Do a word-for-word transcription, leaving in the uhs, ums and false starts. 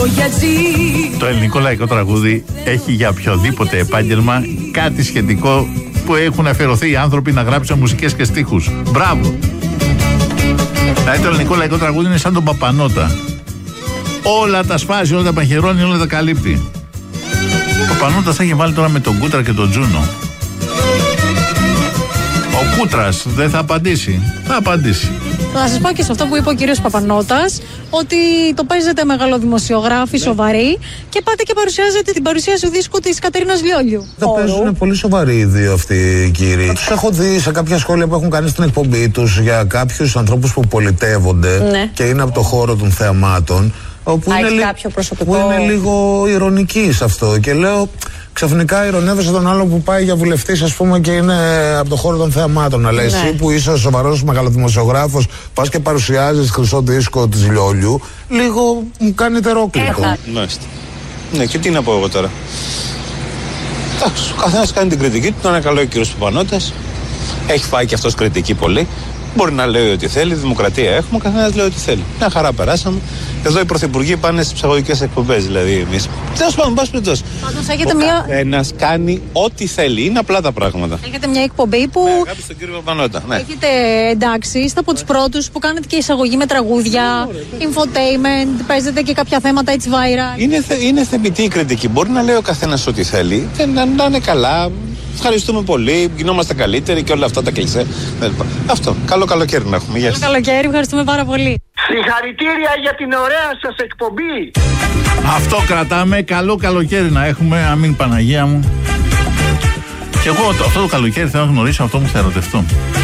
Το ελληνικό λαϊκό τραγούδι έχει για οποιοδήποτε επάγγελμα κάτι σχετικό που έχουν αφιερωθεί οι άνθρωποι να γράψουν μουσικές και στίχους. Μπράβο! Δηλαδή το ελληνικό λαϊκό τραγούδι είναι σαν τον Παπανότα. Όλα τα σπάζει, όλα τα παχαιρώνει, όλα τα καλύπτει. Ο Παπανότας θα έχει βάλει τώρα με τον Κούτρα και τον Τζούνο. Ο Κούτρας δεν θα απαντήσει. Θα απαντήσει. Να σας πω και σε αυτό που είπε ο κύριος Παπανότας, ότι το παίζετε μεγαλοδημοσιογράφοι, ναι, σοβαροί, και πάτε και παρουσιάζετε την παρουσίαση του δίσκου της Κατερίνας Λιόλιου. Τα παίζουν πολύ σοβαροί οι δύο αυτοί οι κύριοι. Τους έχω δει σε κάποια σχόλια που έχουν κάνει στην εκπομπή τους για κάποιους ανθρώπους που πολιτεύονται, ναι, και είναι από το χώρο των θεαμάτων. Όπου είναι, λι... που είναι λίγο ειρωνική σε αυτό. Και λέω, ξαφνικά ειρωνεύεσαι τον άλλο που πάει για βουλευτής, ας πούμε, και είναι από το χώρο των θεαμάτων. Αλλά, ναι, εσύ που είσαι ο σοβαρός μεγαλοδημοσιογράφος, πας και παρουσιάζεις χρυσό δίσκο της Λιόλιου, λίγο μου κάνει τερόκλικο. Μάλιστα. Ναι, και τι να πω εγώ τώρα. Εντάξει, ο καθένας κάνει την κριτική του. Είναι καλό ο κύριος Παπανότας. Έχει φάει και αυτός κριτική πολύ. Μπορεί να λέει ό,τι θέλει, δημοκρατία έχουμε, ο καθένας λέει ό,τι θέλει. Μια χαρά περάσαμε. Εδώ οι πρωθυπουργοί πάνε στις ψαγωγικές εκπομπές, δηλαδή εμείς. Τέλος πάντων, πας πλητός. Πάντως έχετε μια. Ένας κάνει ό,τι θέλει, είναι απλά τα πράγματα. Έχετε μια εκπομπή που. Ναι, αγάπη στον κύριο Παπανότα. Ναι. Έχετε εντάξει, είστε από τους πρώτους που κάνετε και εισαγωγή με τραγούδια, infotainment, παίζετε και κάποια θέματα έτσι viral. Είναι, θε, είναι θεμητή η κριτική. Μπορεί να λέει ο καθένας ό,τι θέλει, να, να είναι καλά. Ευχαριστούμε πολύ, γινόμαστε καλύτεροι και όλα αυτά τα κλισέ. Αυτό. Καλό καλοκαίρι να έχουμε. Γεια σας. Καλό καλοκαίρι, ευχαριστούμε πάρα πολύ. Συγχαρητήρια για την ωραία σας εκπομπή. Αυτό κρατάμε. Καλό καλοκαίρι να έχουμε. Αμήν Παναγία μου. Και εγώ το, αυτό το καλοκαίρι θέλω να γνωρίσω αυτό που θα ερωτευτώ.